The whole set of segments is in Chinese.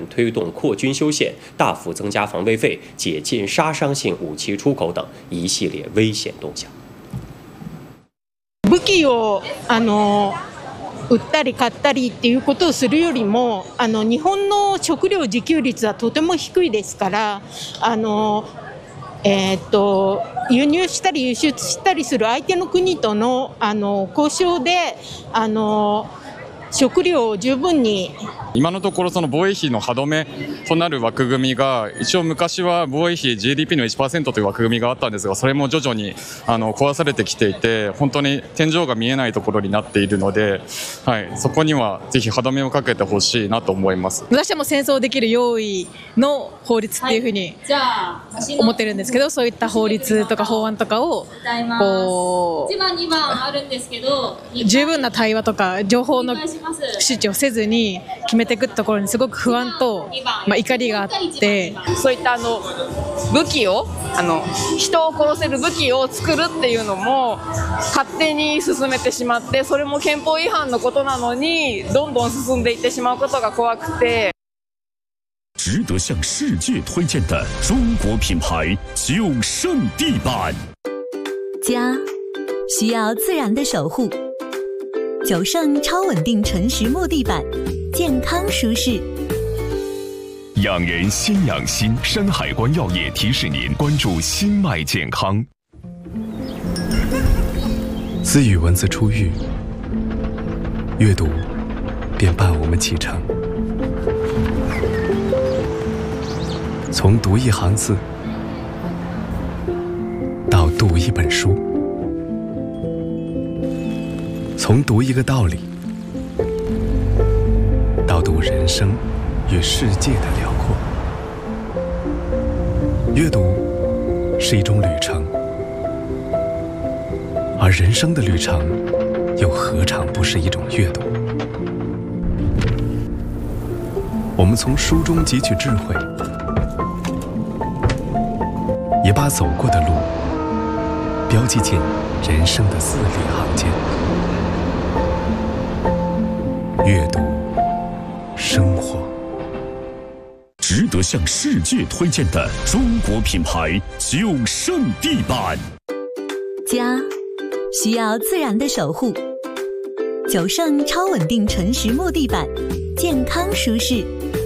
推动扩军修宪、大幅增加防卫费、解禁杀伤性武器出口等一系列危险动向。 武器を売ったり買ったりっていうことをするよりも、日本の食料自給率はとても低いですから、輸入したり輸出したりする相手の国との交渉で食料を十分に。 今のところその防衛費の歯止めとなる枠組みが一応昔は防衛費 GDP の 1% という枠組みがあったんですが、それも徐々に壊されてきていて、本当に天井が見えないところになっているので、はい、そこにはぜひ歯止めをかけてほしいなと思います。 私はもう戦争できる用意の法律っていうふうに思ってるんですけど、そういった法律とか法案とかをこう十分な対話とか情報の周知をせずに決めていくところにすごく不安と、怒りがあって、 そういった武器を人を殺せる武器を作るっていうのも勝手に進めてしまって、それも憲法違反のことなのにどんどん進んでいってしまうことが怖くて。 值得向世界推荐的中国品牌9胜地板。 家需要自然的守护，9胜超稳定纯实木地板，健康舒适。 养人先养心，山海关药业提示您关注心脉健康。 自与文字初遇，阅读便伴我们启程。从读一行字，到读一本书，从读一个道理，到读人生与世界的辽阔。阅读是一种旅程，而人生的旅程又何尝不是一种阅读？我们从书中汲取智慧，也把走过的路标记进人生的字里行间。阅读，生活。 值得向世界推荐的中国品牌9胜地板。 家需要自然的守护，9胜超稳定纯实木地板，健康舒适。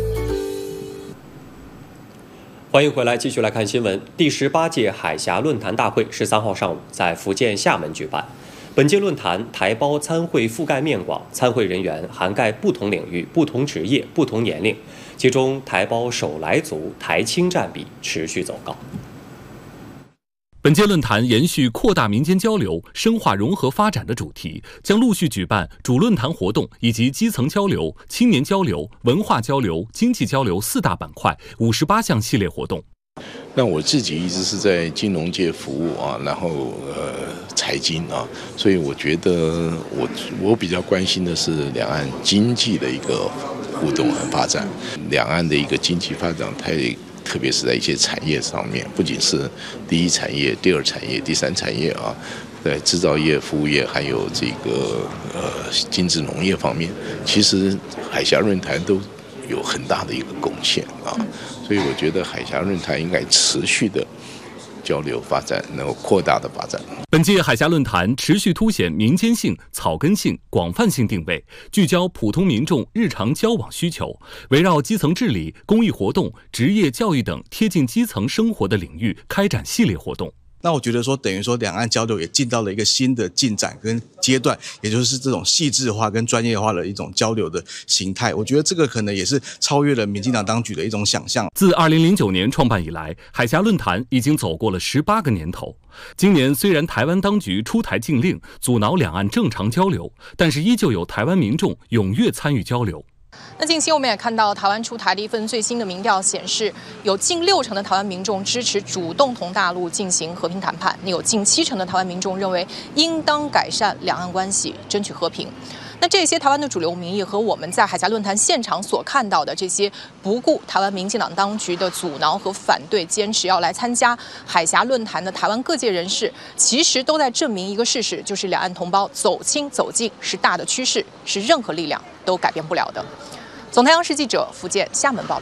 欢迎回来，继续来看新闻。第18届海峡论坛大会13号上午在福建厦门举办。本届论坛台胞参会覆盖面广，参会人员涵盖不同领域、不同职业、不同年龄，其中台胞首来族、台青占比持续走高。 本届论坛延续扩大民间交流、深化融合发展的主题，将陆续举办主论坛活动以及基层交流、青年交流、文化交流、经济交流4大板块58项系列活动。 那我自己一直是在金融界服务啊，然后财经啊，所以我觉得我比较关心的是两岸经济的一个互动和发展，两岸的一个经济发展特别是在一些产业上面，不仅是第一产业、第二产业、第三产业啊，在制造业、服务业，还有这个精致农业方面，其实海峡论坛都有很大的一个贡献啊，所以我觉得海峡论坛应该持续的交流发展，能够扩大的发展。 本届海峡论坛持续凸显民间性、草根性、广泛性定位，聚焦普通民众日常交往需求，围绕基层治理、公益活动、职业教育等贴近基层生活的领域开展系列活动。 那我觉得说，等于说两岸交流也进到了一个新的进展跟阶段，也就是这种细致化跟专业化的一种交流的形态。我觉得这个可能也是超越了民进党当局的一种想象。 自2009年创办以来，海峡论坛已经走过了18个年头。今年虽然台湾当局出台禁令，阻挠两岸正常交流，但是依旧有台湾民众踊跃参与交流。 那近期我们也看到台湾出台的一份最新的民调显示，有近60%的台湾民众支持主动同大陆进行和平谈判，有近70%的台湾民众认为应当改善两岸关系，争取和平。那这些台湾的主流民意和我们在海峡论坛现场所看到的这些不顾台湾民进党当局的阻挠和反对，坚持要来参加海峡论坛的台湾各界人士，其实都在证明一个事实，就是两岸同胞走亲走近是大的趋势，是任何力量都改变不了的。总台央视记者福建厦门报道。